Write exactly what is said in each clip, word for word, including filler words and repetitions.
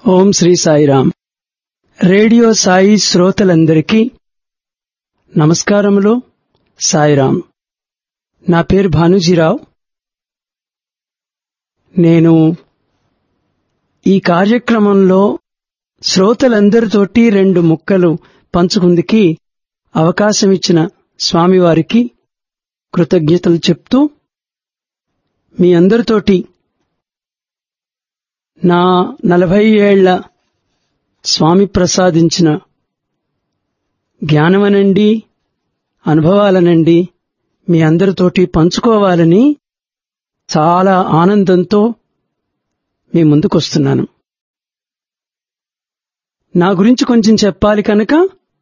ఓం Shri Sairam. Radio Sai శ్రోతలందరికీ నమస్కారములు. సాయిరామ్. నా పేరు భానుజీరావు. నేను ఈ కార్యక్రమంలో శ్రోతలందరితోటి రెండు ముక్కలు పంచుకుందికి అవకాశం ఇచ్చిన స్వామివారికి కృతజ్ఞతలు చెప్తూ మీ అందరితోటి నా నలభై ఏళ్ల స్వామి ప్రసాదించిన జ్ఞానమనండి, అనుభవాలనండి మీ అందరితోటి పంచుకోవాలని చాలా ఆనందంతో మీ ముందుకొస్తున్నాను. నా గురించి కొంచెం చెప్పాలి కనుక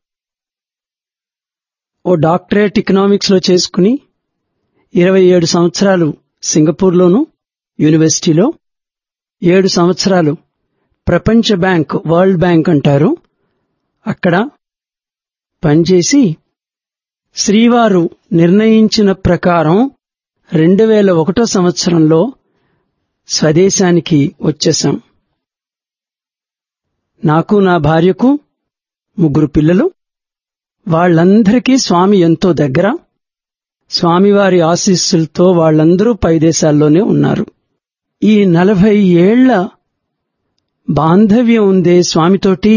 ఓ డాక్టరేట్ ఎకనామిక్స్ లో చేసుకుని ఇరవై ఏడు సంవత్సరాలు సింగపూర్లోను యూనివర్సిటీలో, ఏడు సంవత్సరాలు ప్రపంచ బ్యాంక్, వరల్డ్ బ్యాంక్ అంటారు, అక్కడ పనిచేసి శ్రీవారు నిర్ణయించిన ప్రకారం రెండు వేల ఒకటో సంవత్సరంలో స్వదేశానికి వచ్చేశాం. నాకు నా భార్యకు ముగ్గురు పిల్లలు. వాళ్లందరికీ స్వామి ఎంతో దగ్గర. స్వామివారి ఆశీస్సులతో వాళ్లందరూ పై దేశాల్లోనే ఉన్నారు. ఈ నలభై ఏళ్ల బాంధవ్యం ఉందే స్వామితోటి,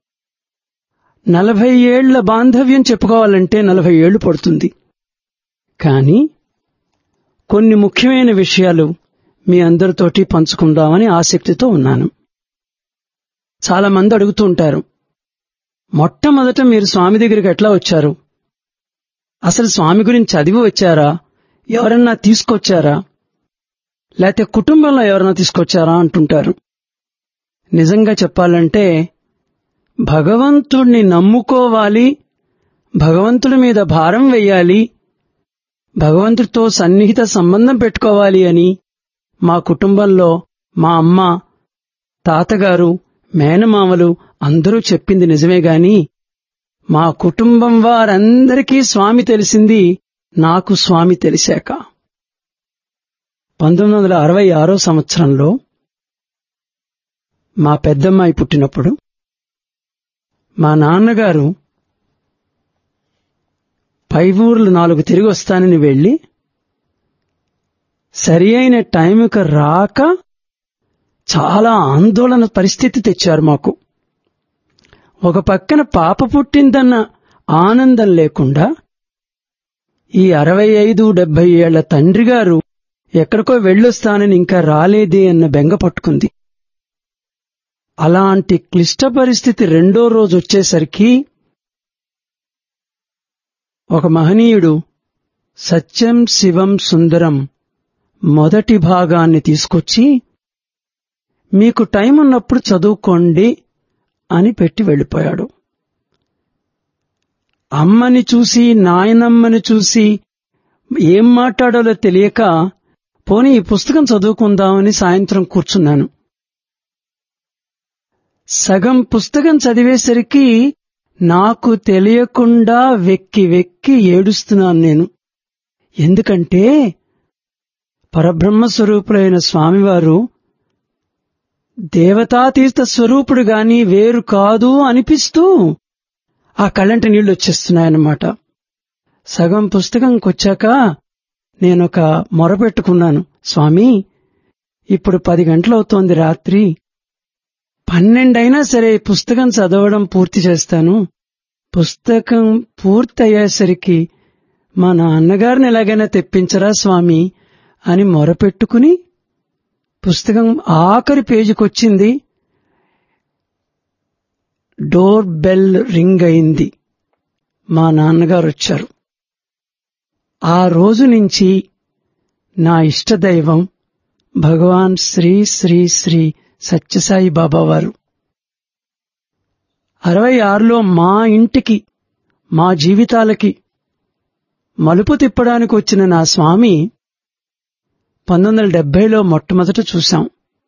నలభై ఏళ్ల బాంధవ్యం చెప్పుకోవాలంటే నలభై ఏళ్లు పడుతుంది. కానీ కొన్ని ముఖ్యమైన విషయాలు మీ అందరితోటి పంచుకుందామని ఆసక్తితో ఉన్నాను. చాలా మంది అడుగుతూ ఉంటారు, మొట్టమొదట మీరు స్వామి దగ్గరికి ఎట్లా వచ్చారు? అసలు స్వామి గురించి చదివి వచ్చారా? ఎవరన్నా తీసుకొచ్చారా? లేకపోతే కుటుంబంలో ఎవరన్నా తీసుకొచ్చారా అంటుంటారు. నిజంగా చెప్పాలంటే భగవంతుణ్ణి నమ్ముకోవాలి, భగవంతుడి మీద భారం వెయ్యాలి, భగవంతుడితో సన్నిహిత సంబంధం పెట్టుకోవాలి అని మా కుటుంబంలో మా అమ్మ, తాతగారు, మేనమామలు అందరూ చెప్పింది నిజమే గాని మా కుటుంబం వారందరికీ స్వామి తెలిసింది నాకు స్వామి తెలిసాక. పంతొమ్మిది వందల అరవై ఆరో సంవత్సరంలో మా పెద్దమ్మాయి పుట్టినప్పుడు మా నాన్నగారు పై ఊర్లు నాలుగు తిరిగి వస్తానని వెళ్లి సరి అయిన టైంకి రాక చాలా ఆందోళన పరిస్థితి తెచ్చారు మాకు. ఒక పక్కన పాప పుట్టిందన్న ఆనందం లేకుండా ఈ అరవై ఐదు డెబ్బై ఏళ్ల తండ్రి గారు ఎక్కడికో వెళ్ళొస్తానని ఇంకా రాలేదే అన్న బెంగ పట్టుకుంది. అలాంటి క్లిష్ట పరిస్థితి రెండో రోజు వచ్చేసరికి ఒక మహనీయుడు సత్యం శివం సుందరం మొదటి భాగాన్ని తీసుకొచ్చి మీకు టైం ఉన్నప్పుడు చదువుకోండి అని పెట్టి వెళ్ళిపోయాడు. అమ్మని చూసి నాయనమ్మని చూసి ఏం మాట్లాడాలో తెలియక పోనీ ఈ పుస్తకం చదువుకుందామని సాయంత్రం కూర్చున్నాను. సగం పుస్తకం చదివేసరికి నాకు తెలియకుండా వెక్కి వెక్కి ఏడుస్తున్నాను నేను. ఎందుకంటే పరబ్రహ్మస్వరూపుడైన స్వామివారు దేవతాతీర్థ స్వరూపుడు గాని వేరు కాదు అనిపిస్తూ ఆ కళ్ళంటి నీళ్లు వచ్చేస్తున్నాయన్నమాట. సగం పుస్తకంకొచ్చాక నేనొక మొరపెట్టుకున్నాను, స్వామి ఇప్పుడు పది గంటలవుతోంది రాత్రి, పన్నెండైనా సరే పుస్తకం చదవడం పూర్తి చేస్తాను. పుస్తకం పూర్తయ్యేసరికి మా నాన్నగారిని ఎలాగైనా తెప్పించరా స్వామి అని మొరపెట్టుకుని పుస్తకం ఆఖరి పేజీకొచ్చింది. డోర్ బెల్ రింగ్ అయింది. మా నాన్నగారు వచ్చారు. ఆ రోజు నుంచి నా ఇష్టదైవం భగవాన్ శ్రీ శ్రీ శ్రీ సత్యసాయి బాబా వారు. అరవై ఆరులో మా ఇంటికి, మా జీవితాలకి మలుపు తిప్పడానికి వచ్చిన నా స్వామి పంతొమ్మిది వందల డెబ్బైలో మొట్టమొదట చూశాం.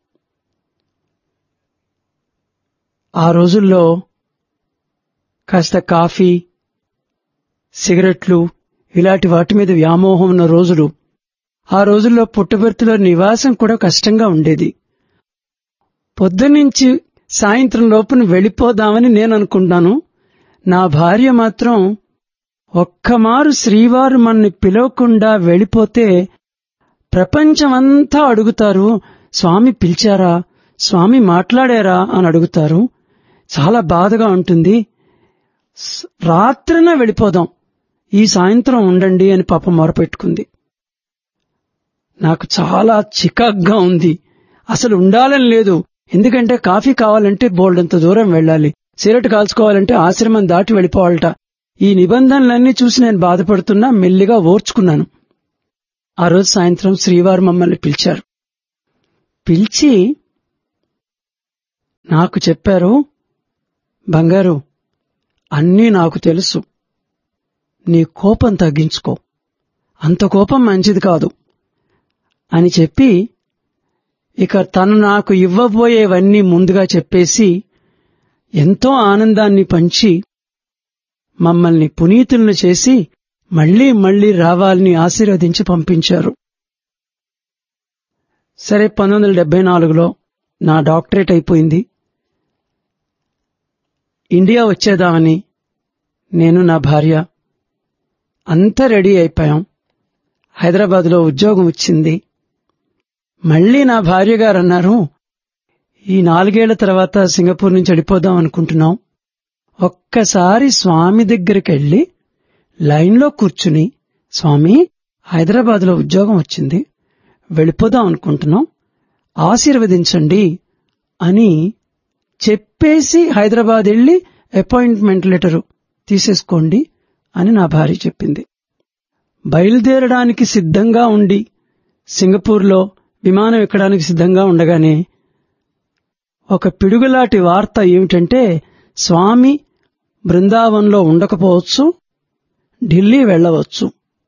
ఆ రోజుల్లో కాస్త కాఫీ, సిగరెట్లు ఇలాంటి వాటి మీద వ్యామోహం ఉన్న రోజులు. ఆ రోజుల్లో పుట్టబర్తిలో నివాసం కూడా కష్టంగా ఉండేది. పొద్దున్నుంచి సాయంత్రం లోపున వెళ్ళిపోదామని నేను అనుకుంటాను. నా భార్య మాత్రం ఒక్కమారు శ్రీవారు మన్ని పిలవకుండా వెళ్ళిపోతే ప్రపంచమంతా అడుగుతారు, స్వామి పిలిచారా, స్వామి మాట్లాడారా అని అడుగుతారు. చాలా బాధగా ఉంటుంది. రాత్రిన వెళ్ళిపోదాం, ఈ సాయంత్రం ఉండండి అని పాప మొరపెట్టుకుంది. నాకు చాలా చికాగ్గా ఉంది. అసలు ఉండాలని లేదు. ఎందుకంటే కాఫీ కావాలంటే బోల్డంత దూరం వెళ్ళాలి, సిగరెట్ కాల్చుకోవాలంటే ఆశ్రమం దాటి వెళ్ళిపోవాలట. ఈ నిబంధనలన్నీ చూసి నేను బాధపడుతున్నా. మెల్లిగా ఓర్చుకున్నాను. ఆ రోజు సాయంత్రం శ్రీవారు మమ్మల్ని పిలిచారు. పిలిచి నాకు చెప్పారు, బంగారు, అన్నీ నాకు తెలుసు, నీ కోపం తగ్గించుకో, అంత కోపం మంచిది కాదు అని చెప్పి ఇక తను నాకు ఇవ్వబోయేవన్నీ ముందుగా చెప్పేసి ఎంతో ఆనందాన్ని పంచి మమ్మల్ని పునీతులను చేసి మళ్లీ మళ్లీ రావాలని ఆశీర్వదించి పంపించారు. సరే, పంతొమ్మిది వందల డెబ్బై నాలుగులో నా డాక్టరేట్ అయిపోయింది. ఇండియా వచ్చేదామని నేను, నా భార్య అంతా రెడీ అయిపోయాం. హైదరాబాద్లో ఉద్యోగం వచ్చింది. మళ్లీ నా భార్య గారు అన్నారు, ఈ నాలుగేళ్ల తర్వాత సింగపూర్ నుంచి వెళ్ళిపోదాం అనుకుంటున్నాం. ఒక్కసారి స్వామి దగ్గరికి వెళ్లి లైన్లో కూర్చుని, స్వామి హైదరాబాద్లో ఉద్యోగం వచ్చింది, వెళ్ళిపోదాం అనుకుంటున్నాం, ఆశీర్వదించండి అని చెప్పేసి హైదరాబాద్ వెళ్లి అపాయింట్మెంట్ లెటరు తీసేసుకోండి అని నా భార్య చెప్పింది. బయలుదేరడానికి సిద్ధంగా ఉండి సింగపూర్లో విమానం ఎక్కడానికి సిద్ధంగా ఉండగానే ఒక పిడుగులాంటి వార్త ఏమిటంటే, స్వామి బృందావనంలో ఉండకపోవచ్చు, ఢిల్లీ వెళ్లవచ్చు.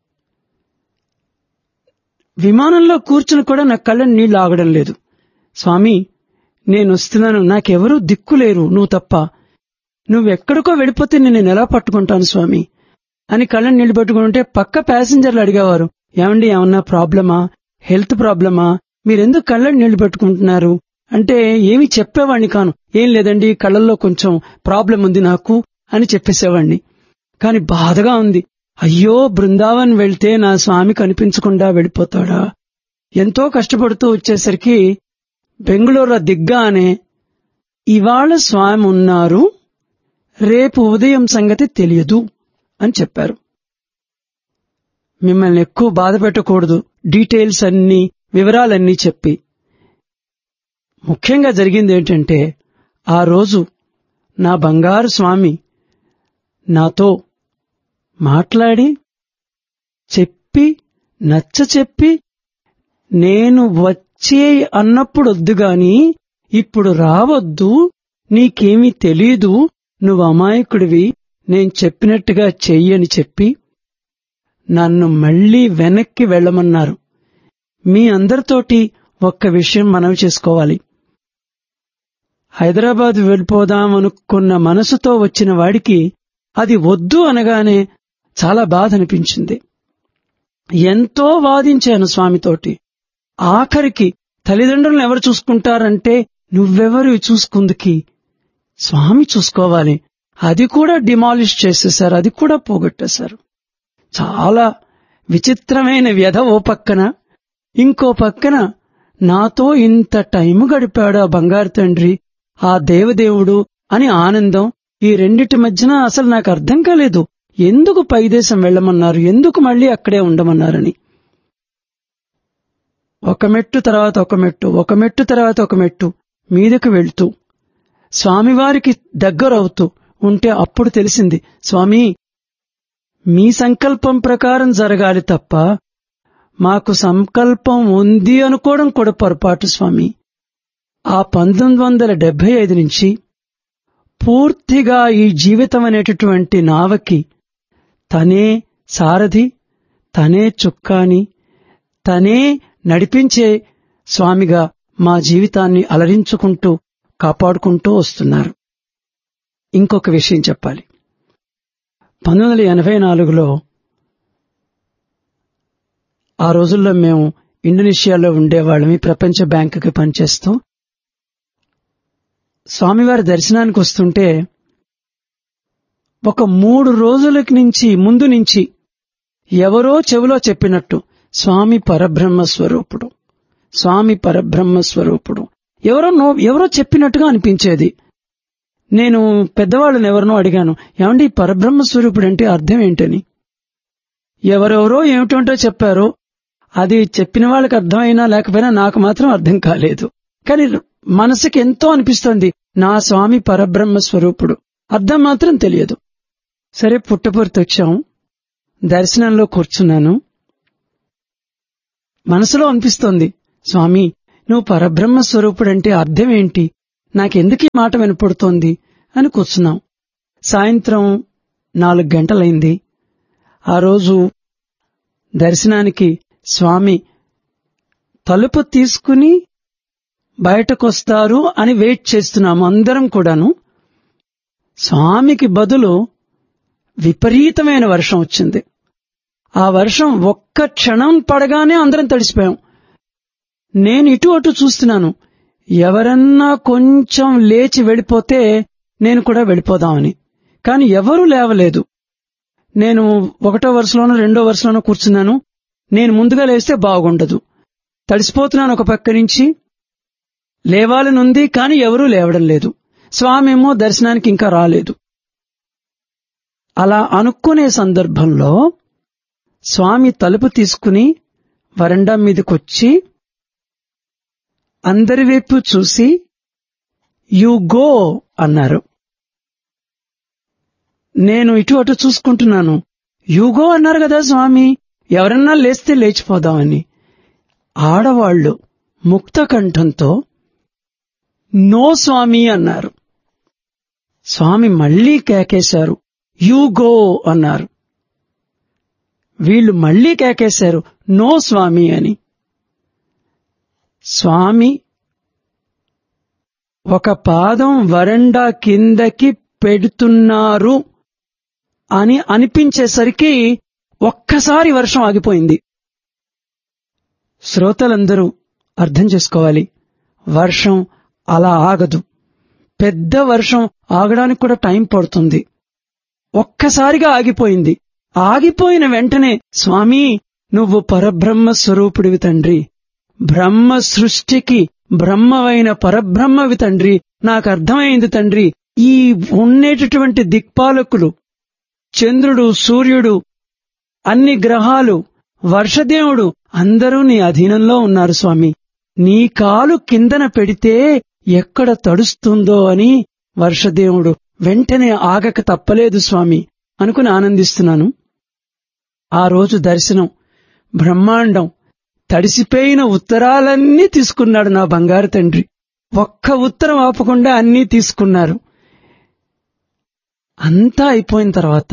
విమానంలో కూర్చుని కూడా నా కళ్ళ నీళ్లు ఆగడం లేదు. స్వామి, నేను వస్తున్నాను, నాకెవరూ దిక్కులేరు, నువ్వు తప్ప, నువ్వెక్కడికో వెళ్ళిపోతే నేను ఎలా పట్టుకుంటాను స్వామి అని కళ్ళ నీళ్లు పట్టుకుంటే పక్క ప్యాసింజర్లు అడిగేవారు, ఏమండి ఏమన్నా ప్రాబ్లమా, హెల్త్ ప్రాబ్లమా, మీరెందుకు కళ్ళ నీళ్లు పెట్టుకుంటున్నారు అంటే ఏమీ చెప్పేవాణ్ణి కాను. ఏం లేదండి, కళ్ళల్లో కొంచెం ప్రాబ్లం ఉంది నాకు అని చెప్పేసేవాణ్ణి. కాని బాధగా ఉంది. అయ్యో, బృందావన్ వెళ్తే నా స్వామి కనిపించకుండా వెళ్ళిపోతాడా. ఎంతో కష్టపడుతూ వచ్చేసరికి బెంగుళూరులో దిగ్గానే, ఇవాళ స్వామి ఉన్నారు, రేపు ఉదయం సంగతి తెలియదు అని చెప్పారు. మిమ్మల్ని ఎక్కువ బాధ పెట్టకూడదు, డీటెయిల్స్ అన్నీ, వివరాలన్నీ చెప్పి. ముఖ్యంగా జరిగింది ఏంటంటే, ఆ రోజు నా బంగారు స్వామి నాతో మాట్లాడి చెప్పి నచ్చ చెప్పి, నేను వచ్చే అన్నప్పుడు వద్దుగాని ఇప్పుడు రావద్దు, నీకేమీ తెలీదు, నువ్వు అమాయకుడివి, నేను చెప్పినట్టుగా చెయ్యని చెప్పి నన్ను మళ్లీ వెనక్కి వెళ్లమన్నారు. మీ అందరితోటి ఒక్క విషయం మనవి చేసుకోవాలి. హైదరాబాద్ వెళ్ళిపోదామనుకున్న మనసుతో వచ్చిన వాడికి అది వద్దు అనగానే చాలా బాధ అనిపించింది. ఎంతో వాదించాను స్వామితోటి. ఆఖరికి తల్లిదండ్రులను ఎవరు చూసుకుంటారంటే, నువ్వెవరు చూసుకుందుకి, స్వామి చూసుకోవాలి, అది కూడా డిమాలిష్ చేసేశారు, అది కూడా పోగొట్టేశారు. చాలా విచిత్రమైన వ్యధ ఓ పక్కన, ఇంకో పక్కన నాతో ఇంత టైము గడిపాడు ఆ బంగారు తండ్రి, ఆ దేవదేవుడు అని ఆనందం. ఈ రెండిటి మధ్యన అసలు నాకు అర్థం కాలేదు, ఎందుకు పైదేశం వెళ్లమన్నారు, ఎందుకు మళ్లీ అక్కడే ఉండమన్నారని. ఒక మెట్టు తర్వాత ఒక మెట్టు, ఒక మెట్టు తర్వాత ఒక మెట్టు మీదకు వెళ్తూ స్వామివారికి దగ్గరవుతూ ఉంటే అప్పుడు తెలిసింది, స్వామి మీ సంకల్పం ప్రకారం జరగాలి తప్ప మాకు సంకల్పం ఉంది అనుకోవడం కూడా పొరపాటు స్వామి. ఆ పంతొమ్మిది వందల డెబ్బై ఐదు నుంచి పూర్తిగా ఈ జీవితం అనేటటువంటి నావకి తనే సారథి, తనే చుక్కాని, తనే నడిపించే స్వామిగా మా జీవితాన్ని అలరించుకుంటూ కాపాడుకుంటూ వస్తున్నారు. ఇంకొక విషయం చెప్పాలి. పంతొమ్మిది వందల ఎనభై నాలుగులో ఆ రోజుల్లో మేము ఇండోనేషియాలో ఉండేవాళ్ళమి, ప్రపంచ బ్యాంకుకి పనిచేస్తూ. స్వామివారి దర్శనానికి వస్తుంటే ఒక మూడు రోజులకి నుంచి ముందు నుంచి ఎవరో చెవిలో చెప్పినట్టు స్వామి పరబ్రహ్మ స్వరూపుడు, స్వామి పరబ్రహ్మ స్వరూపుడు ఎవరో ఎవరో చెప్పినట్టుగా అనిపించేది. నేను పెద్దవాళ్ళని ఎవరినో అడిగాను, ఏమండి పరబ్రహ్మ స్వరూపుడు అంటే అర్థం ఏంటని. ఎవరెవరో ఏమిటంటో చెప్పారో, అది చెప్పిన వాళ్ళకి అర్థమైనా లేకపోయినా నాకు మాత్రం అర్థం కాలేదు. కానీ మనసుకి ఎంతో అనిపిస్తోంది, నా స్వామి పరబ్రహ్మ స్వరూపుడు, అర్థం మాత్రం తెలియదు. సరే పుట్టపర్తి వచ్చాం, దర్శనంలో కూర్చున్నాను. మనసులో అనిపిస్తోంది, స్వామి నువ్వు పరబ్రహ్మ స్వరూపుడంటే అర్థం ఏంటి, నాకెందుకు ఈ మాట వినపడుతోంది అని కూర్చున్నాం. సాయంత్రం నాలుగు గంటలైంది. ఆ రోజు దర్శనానికి స్వామి తలుపు తీసుకుని బయటకొస్తారు అని వెయిట్ చేస్తున్నాము అందరం కూడాను. స్వామికి బదులు విపరీతమైన వర్షం వచ్చింది. ఆ వర్షం ఒక్క క్షణం పడగానే అందరం తడిసిపోయాం. నేను ఇటు అటు చూస్తున్నాను, ఎవరన్నా కొంచెం లేచి వెళ్ళిపోతే నేను కూడా వెళ్ళిపోదామని. కాని ఎవరూ లేవలేదు. నేను ఒకటో వరుసలోనో రెండో వరుసలోనో కూర్చున్నాను. నేను ముందుగా లేస్తే బాగుండదు, తడిసిపోతున్నాను. ఒక పక్క నుంచి లేవాలనుంది, కాని ఎవరూ లేవడం లేదు. స్వామి ఏమో దర్శనానికి ఇంకా రాలేదు. అలా అనుకునే సందర్భంలో స్వామి తలుపు తీసుకుని వరండా మీదకొచ్చి అందరి వైపు చూసి యు గో అన్నారు. నేను ఇటు అటు చూసుకుంటున్నాను, యుగో అన్నారు కదా స్వామి, ఎవరన్నా లేస్తే లేచిపోదామని. ఆడవాళ్లు ముక్త కంఠంతో నో స్వామి అన్నారు. స్వామి మళ్లీ కేకేశారు, యుగో అన్నారు. వీళ్లు మళ్లీ కేకేశారు, నో స్వామి అని. స్వామి ఒక పాదం వరండా కిందకి పెడుతున్నారు అని అనిపించేసరికి ఒక్కసారి వర్షం ఆగిపోయింది. శ్రోతలందరూ అర్థం చేసుకోవాలి, వర్షం అలా ఆగదు. పెద్ద వర్షం ఆగడానికి కూడా టైం పడుతుంది. ఒక్కసారిగా ఆగిపోయింది. ఆగిపోయిన వెంటనే స్వామి నువ్వు పరబ్రహ్మ స్వరూపుడివి తండ్రి, బ్రహ్మ సృష్టికి బ్రహ్మవైన పరబ్రహ్మవి తండ్రి, నాకు అర్థమైంది తండ్రి. ఈ ఉండేటటువంటి దిక్పాలకులు, చంద్రుడు, సూర్యుడు, అన్ని గ్రహాలు, వర్షదేవుడు అందరూ నీ అధీనంలో ఉన్నారు స్వామి. నీ కాలు కిందన పెడితే ఎక్కడ తడుస్తుందో అని వర్షదేవుడు వెంటనే ఆగక తప్పలేదు స్వామి అనుకుని ఆనందిస్తున్నాను. ఆ రోజు దర్శనం బ్రహ్మాండం. తడిసిపోయిన ఉత్తరాలన్నీ తీసుకున్నాడు నా బంగారు తండ్రి. ఒక్క ఉత్తరం ఆపకుండా అన్నీ తీసుకున్నారు. అంతా అయిపోయిన తర్వాత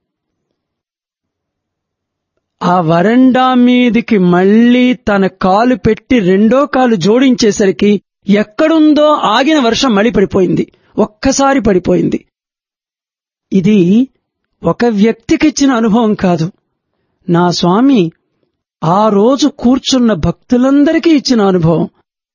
ఆ వరండా మీదికి మళ్లీ తన కాలు పెట్టి రెండో కాలు జోడించేసరికి ఎక్కడుందో ఆగిన వర్షం మళ్లీ పడిపోయింది. ఒక్కసారి పడిపోయింది. ఇది ఒక వ్యక్తికిచ్చిన అనుభవం కాదు, నా స్వామి ఆ రోజు కూర్చున్న భక్తులందరికీ ఇచ్చిన అనుభవం.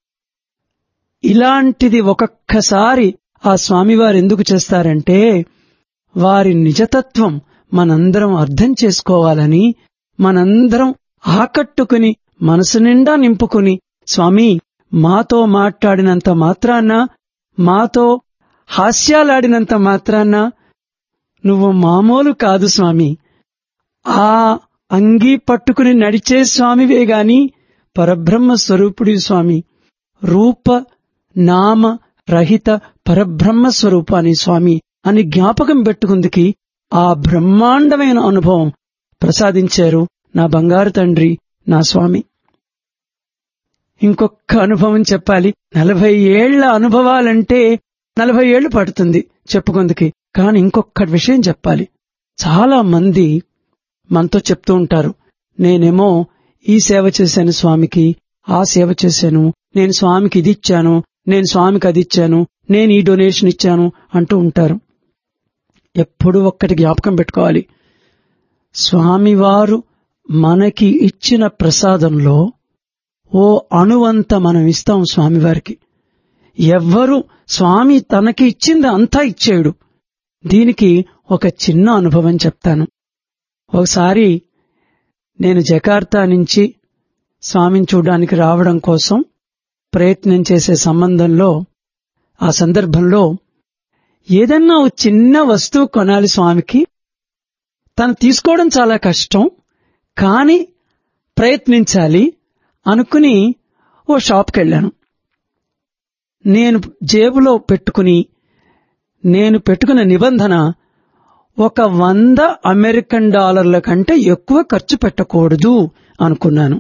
ఇలాంటిది ఒక్కొక్కసారి ఆ స్వామివారు ఎందుకు చేస్తారంటే వారి నిజతత్వం మనందరం అర్థం చేసుకోవాలని, మనందరం ఆకట్టుకుని మనసు నిండా నింపుకుని, స్వామి మాతో మాట్లాడినంత మాత్రాన, మాతో హాస్యాలాడినంత మాత్రాన నువ్వు మామూలు కాదు స్వామి, ఆ అంగీ పట్టుకుని నడిచే స్వామివే గాని పరబ్రహ్మ స్వరూపుడి స్వామి, రూప నామ రహిత పరబ్రహ్మ స్వరూపాన్ని స్వామి అని జ్ఞాపకం పెట్టుకుందుకి ఆ బ్రహ్మాండమైన అనుభవం ప్రసాదించారు నా బంగారు తండ్రి, నా స్వామి. ఇంకొక అనుభవం చెప్పాలి. నలభై ఏళ్ల అనుభవాలంటే నలభై ఏళ్లు పడుతుంది చెప్పుకుందుకి. కాని ఇంకొక విషయం చెప్పాలి. చాలా మంది మనతో చెప్తూ ఉంటారు, నేనేమో ఈ సేవ చేశాను స్వామికి, ఆ సేవ చేశాను, నేను స్వామికి ఇది ఇచ్చాను, నేను స్వామికి అది ఇచ్చాను, నేను ఈ డొనేషన్ ఇచ్చాను అంటూ ఉంటారు. ఎప్పుడూ ఒక్కటి జ్ఞాపకం పెట్టుకోవాలి, స్వామివారు మనకి ఇచ్చిన ప్రసాదంలో ఓ అణువంత మనం ఇస్తాం స్వామివారికి. ఎవ్వరు స్వామి తనకి ఇచ్చింది అంతా ఇచ్చేయుడు. దీనికి ఒక చిన్న అనుభవం చెప్తాను. ఒకసారి నేను జకార్తా నుంచి స్వామిని చూడడానికి రావడం కోసం ప్రయత్నం చేసే సంబంధంలో ఆ సందర్భంలో ఏదన్నా ఒక చిన్న వస్తువు కొనాలి స్వామికి. తను తీసుకోవడం చాలా కష్టం, కానీ ప్రయత్నించాలి అనుకుని ఓ షాప్కి వెళ్ళాను. నేను జేబులో పెట్టుకుని నేను పెట్టుకున్న నిబంధన ఒక వంద అమెరికన్ డాలర్ల కంటే ఎక్కువ ఖర్చు పెట్టకూడదు అనుకున్నాను.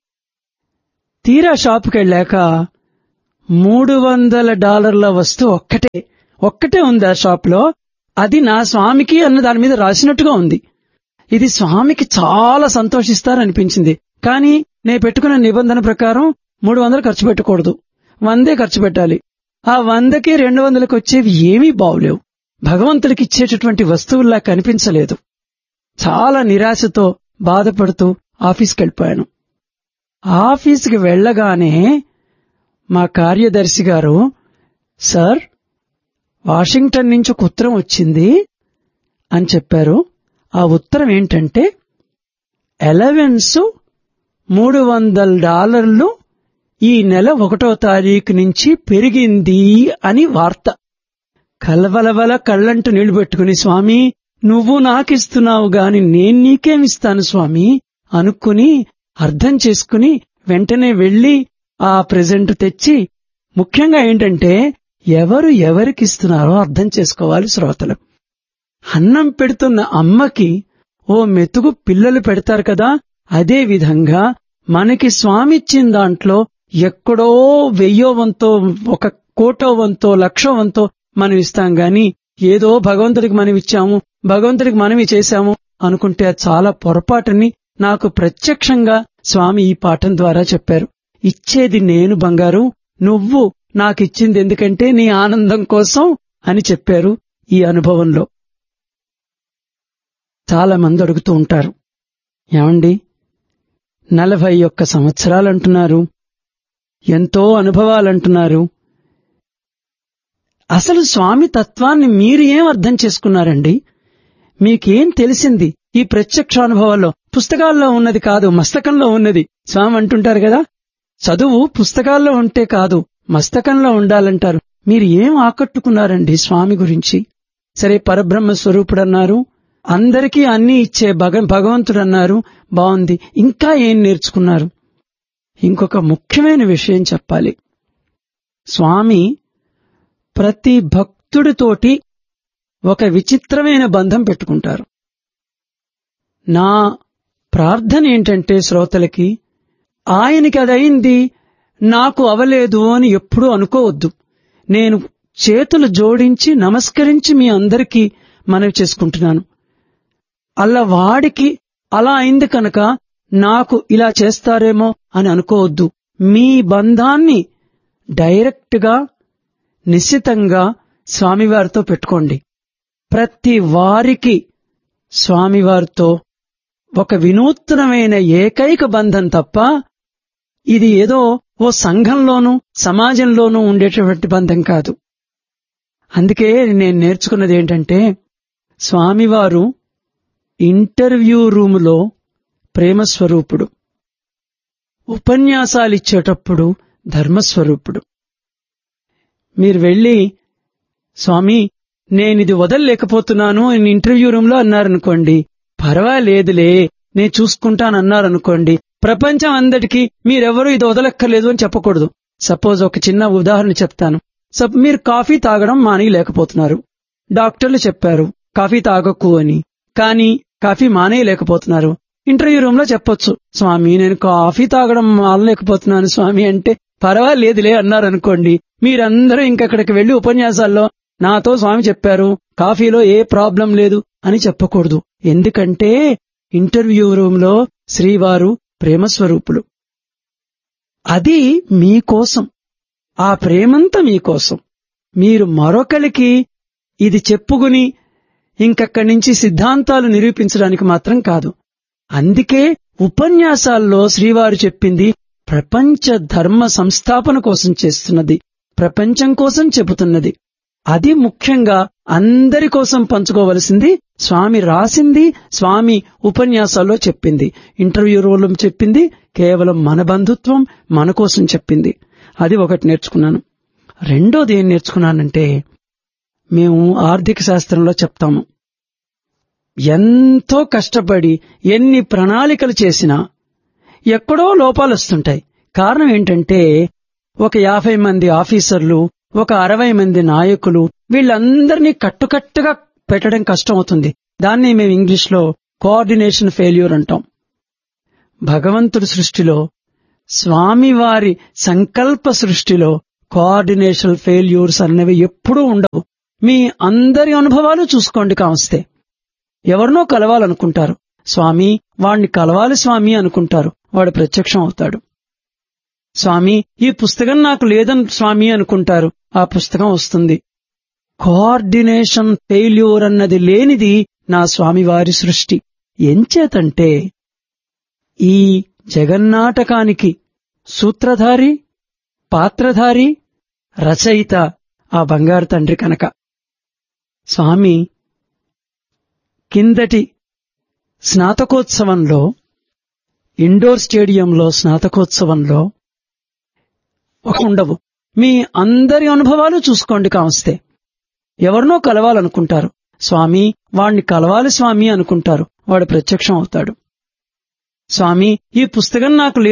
తీరా షాపుకి వెళ్ళాక మూడు వందల డాలర్ల వస్తువు ఒక్కటే ఒక్కటే ఉంది ఆ షాపులో. అది నా స్వామికి అన్న దాని మీద రాసినట్టుగా ఉంది. ఇది స్వామికి చాలా సంతోషిస్తారనిపించింది. కానీ నేను పెట్టుకున్న నిబంధన ప్రకారం మూడు వందలు ఖర్చు పెట్టకూడదు, వందే ఖర్చు పెట్టాలి. ఆ వందకి రెండు వందలకు వచ్చేవి ఏమీ బావులేవు. భగవంతుడికి ఇచ్చేటటువంటి వస్తువుల్లా కనిపించలేదు. చాలా నిరాశతో బాధపడుతూ ఆఫీస్కి వెళ్ళిపోయాను. ఆఫీస్కి వెళ్లగానే మా కార్యదర్శి గారు, సార్ వాషింగ్టన్ నుంచి ఒక ఉత్తరం వచ్చింది అని చెప్పారు. ఆ ఉత్తరం ఏంటంటే అలవెన్స్ మూడు వందల డాలర్లు ఈ నెల ఒకటో తారీఖు నుంచి పెరిగింది అని వార్త. కలవలవల కళ్ళంటూ నీళ్లు పెట్టుకుని, స్వామి నువ్వు నాకిస్తున్నావు గాని నేను నీకేమిస్తాను స్వామి అనుకుని అర్థం చేసుకుని వెంటనే వెళ్లి ఆ ప్రెజెంట్ తెచ్చి, ముఖ్యంగా ఏంటంటే ఎవరు ఎవరికిస్తున్నారో అర్థం చేసుకోవాలి శ్రోతలు. అన్నం పెడుతున్న అమ్మకి ఓ మెతుకు పిల్లలు పెడతారు కదా, అదే విధంగా మనకి స్వామిచ్చిన దాంట్లో ఎక్కడో వెయ్యో వంతో, ఒక కోటో వంతో, లక్షో వంతో మనం ఇస్తాం గాని ఏదో భగవంతుడికి మనం ఇచ్చాము, భగవంతుడికి మనవి చేశాము అనుకుంటే అది చాలా పొరపాటని నాకు ప్రత్యక్షంగా స్వామి ఈ పాఠం ద్వారా చెప్పారు. ఇచ్చేది నేను బంగారు, నువ్వు నాకిచ్చింది ఎందుకంటే నీ ఆనందం కోసం అని చెప్పారు. ఈ అనుభవంలో చాలా మంది అడుగుతూ ఉంటారు, ఏమండి నలభై ఒక్క సంవత్సరాలంటున్నారు, ఎంతో అనుభవాలంటున్నారు, అసలు స్వామి తత్వాన్ని మీరు ఏం అర్థం చేసుకున్నారండి? మీకేం తెలిసింది ఈ ప్రత్యక్షానుభవాల్లో? పుస్తకాల్లో ఉన్నది కాదు, మస్తకంలో ఉన్నది. స్వామి అంటుంటారు కదా, చదువు పుస్తకాల్లో ఉంటే కాదు మస్తకంలో ఉండాలంటారు. మీరు ఏం ఆకట్టుకున్నారండి స్వామి గురించి? సరే, పరబ్రహ్మ స్వరూపుడన్నారు, అందరికీ అన్నీ ఇచ్చే భగ భగవంతుడన్నారు, బాగుంది. ఇంకా ఏం నేర్చుకున్నారు? ఇంకొక ముఖ్యమైన విషయం చెప్పాలి. స్వామి ప్రతి భక్తుడితోటి ఒక విచిత్రమైన బంధం పెట్టుకుంటారు. నా ప్రార్థన ఏంటంటే శ్రోతలకి, ఆయనకి అదయింది నాకు అవలేదు అని ఎప్పుడూ అనుకోవద్దు. నేను చేతులు జోడించి నమస్కరించి మీ అందరికీ మనవి చేసుకుంటున్నాను. అలా వాడికి అలా అయింది కనుక నాకు ఇలా చేస్తారేమో అని అనుకోవద్దు. మీ బంధాన్ని డైరెక్ట్ గా నిశ్చితంగా స్వామివారితో పెట్టుకోండి. ప్రతి వారికి స్వామివారితో ఒక వినూత్నమైన ఏకైక బంధం తప్ప ఇది ఏదో ఓ సంఘంలోనూ సమాజంలోనూ ఉండేటటువంటి బంధం కాదు. అందుకే నేను నేర్చుకున్నది ఏంటంటే, స్వామివారు ఇంటర్వ్యూ రూములో ప్రేమస్వరూపుడు, ఉపన్యాసాలిచ్చేటప్పుడు ధర్మస్వరూపుడు. మీరు వెళ్లి, స్వామి నేనిది వదలలేకపోతున్నాను ఇంటర్వ్యూ రూమ్ లో అన్నారనుకోండి, పర్వాలేదులే నేను చూసుకుంటానన్నారనుకోండి, ప్రపంచం అందరికీ మీరెవరూ ఇది వదలక్కర్లేదు అని చెప్పకూడదు. సపోజ్ ఒక చిన్న ఉదాహరణ చెప్తాను. సప్ మీరు కాఫీ తాగడం మానేయలేకపోతున్నారు, డాక్టర్లు చెప్పారు కాఫీ తాగకు అని, కానీ కాఫీ మానేయలేకపోతున్నారు. ఇంటర్వ్యూ రూమ్ లో చెప్పొచ్చు, స్వామి నేను కాఫీ తాగడం మానలేకపోతున్నాను స్వామి అంటే, పర్వాలేదులే అన్నారనుకోండి, మీరందరూ ఇంకక్కడికి వెళ్లి ఉపన్యాసాల్లో నాతో స్వామి చెప్పారు కాఫీలో ఏ ప్రాబ్లం లేదు అని చెప్పకూడదు. ఎందుకంటే ఇంటర్వ్యూ రూమ్ లో శ్రీవారు ప్రేమస్వరూపులు. అది మీకోసం, ఆ ప్రేమంతా మీకోసం. మీరు మరొకరికి ఇది చెప్పుకుని ఇంకక్కడి నుంచి సిద్ధాంతాలు నిరూపించడానికి మాత్రం కాదు. అందుకే ఉపన్యాసాల్లో శ్రీవారు చెప్పింది ప్రపంచ ధర్మ సంస్థాపన కోసం చేస్తున్నది, ప్రపంచం కోసం చెబుతున్నది. అది ముఖ్యంగా అందరి కోసం పంచుకోవలసింది. స్వామి రాసింది, స్వామి ఉపన్యాసాల్లో చెప్పింది, ఇంటర్వ్యూ రూపంలో చెప్పింది, కేవలం మన బంధుత్వం మన కోసం చెప్పింది. అది ఒకటి నేర్చుకున్నాను. రెండోది ఏం నేర్చుకున్నానంటే, మేము ఆర్థిక శాస్త్రంలో చెప్తాము, ఎంతో కష్టపడి ఎన్ని ప్రణాళికలు చేసినా ఎక్కడో లోపాలు వస్తుంటాయి. కారణం ఏంటంటే, ఒక యాభై మంది ఆఫీసర్లు, ఒక అరవై మంది నాయకులు, వీళ్ళందరినీ కట్టుకట్టుగా పెట్టడం కష్టం అవుతుంది. దాన్ని మేము ఇంగ్లీష్ లో కోఆర్డినేషన్ ఫెయిల్యూర్ అంటాం. భగవంతుడి సృష్టిలో, స్వామివారి సంకల్ప సృష్టిలో కోఆర్డినేషన్ ఫెయిల్యూర్స్ అనేవి ఎప్పుడూ ఉండవు. మీ అందరి అనుభవాలు చూసుకోండి. కావస్తే ఎవరినో కలవాలనుకుంటారు, స్వామి వాణ్ణి కలవాలి స్వామి అనుకుంటారు, వాడు ప్రత్యక్షం అవుతాడు. స్వామి ఈ పుస్తకం నాకు లేదని స్వామి అనుకుంటారు, ఆ పుస్తకం వస్తుంది. కోఆర్డినేషన్ ఫెయిల్యూర్ అన్నది లేనిది నా స్వామివారి సృష్టి. ఎంచేతంటే ఈ జగన్నాటకానికి సూత్రధారి, పాత్రధారి, రచయిత ఆ బంగారు తండ్రి కనుక. స్వామి కిందటి స్నాతకోత్సవంలో, ఇండోర్ స్టేడియంలో స్నాతకోత్సవంలో ఒక ఉండవు. మీ అందరి అనుభవాలు చూసుకోండి. కావస్తే ఎవరినో కలవాలనుకుంటారు, స్వామి వాణ్ణి కలవాలి స్వామి అనుకుంటారు, వాడు ప్రత్యక్షం అవుతాడు. స్వామి ఈ పుస్తకం నాకు